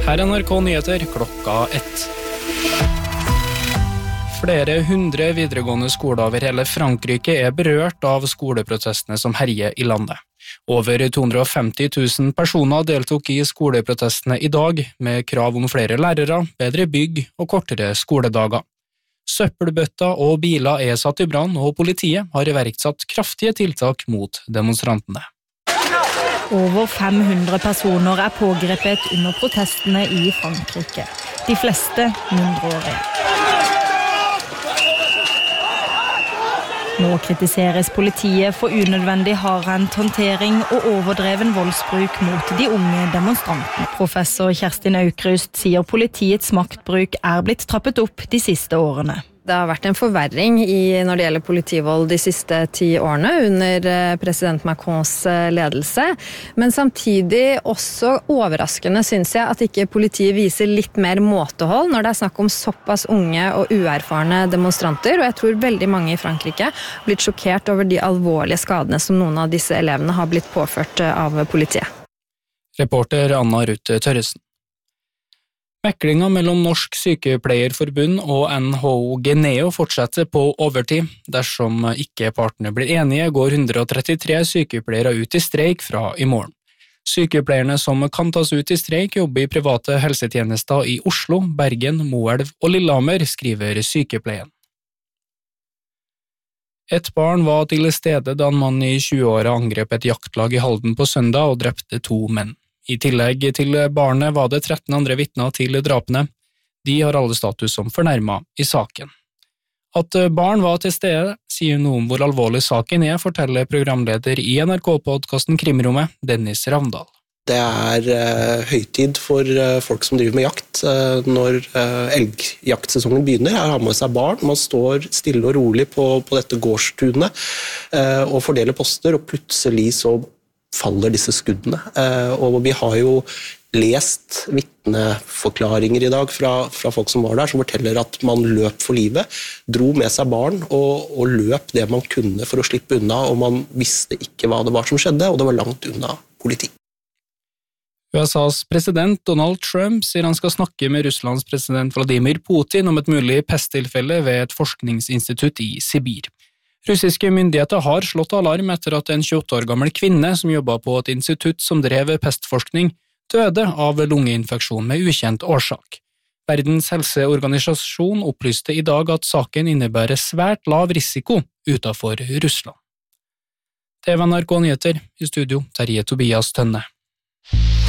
Her NRK Nyheter klokka 1. Flere hundre videregående skoler over hele Frankrike berørt av skoleprotestene som herjer i landet. Over 250 000 personer deltok i skoleprotestene i dag, med krav om flere lærere, bedre bygg og kortere skoledager. Søppelbøtter og biler satt i brann, og politiet har iverksatt kraftige tiltak mot demonstrantene. Over 500 personer pågrepet under protestene i Frankrike. De fleste mindreårige. Nå kritiseres politiet for unødvendig hardhendt håndtering og overdreven voldsbruk mot de unge demonstrantene. Professor Kerstin Aukrust sier politiets maktbruk blitt trappet opp de siste årene. Det har vært en forverring når det gjelder politivold de siste 10 årene under president Macrons ledelse, men samtidig også overraskende synes jeg at ikke politiet viser litt mer måtehold når det snakk om såpass unge og uerfarne demonstranter, og jeg tror veldig mange i Frankrike har blitt sjokkert over de alvorlige skadene som noen av disse elevene har blitt påført av politiet. Reporter Anna Ruth Tørresen. Meklinga mellom Norsk Sykepleierforbund og NHO Geneo fortsetter på overtid. Dersom ikke partene blir enige, går 133 sykepleiere ut i streik fra i morgen. Sykepleierne som kan tas ut i streik jobber i private helsetjenester i Oslo, Bergen, Moelv og Lillehammer, skriver Sykepleien. Et barn var til stede da en mann i 20-åra angrep et jaktlag i Halden på søndag og drepte 2 menn. I tillegg til barnet var det 13 andre vitner til drapene. De har alle status som fornærmet i saken. At barn var til stede sier noe om hvor alvorlig saken forteller programleder i NRK-podcasten Krimrommet, Dennis Ravndal. Det høytid for folk som driver med jakt. Når elgjaktsesongen begynner, her har man med seg barn. Man står stille og rolig på dette gårdstunet og fordeler poster, og plutselig så faller disse skuddene. Og vi har jo lest vitneforklaringer i dag fra folk som var der, som forteller at man løp for livet, dro med seg barn og løp det man kunne for å slippe unna, og man visste ikke hva det var som skjedde, og det var langt unna politi. USAs president Donald Trump sier han skal snakke med Russlands president Vladimir Putin om et mulig pesttilfelle ved et forskningsinstitutt i Sibir. Russiske myndigheter har slått alarm etter at en 28 år gammel kvinne som jobbet på et institutt som drev pestforskning, døde av lungeinfeksjon med ukjent årsak. Verdens helseorganisasjon opplyste i dag at saken innebærer svært lav risiko utenfor Russland. TV NRK Nyheter, i studio Terje Tobias Tønne.